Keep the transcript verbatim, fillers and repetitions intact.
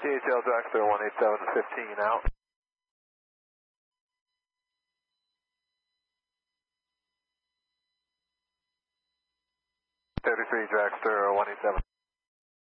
D H L Dragster one eight seven fifteen out. thirty-three Dragster one eight seven.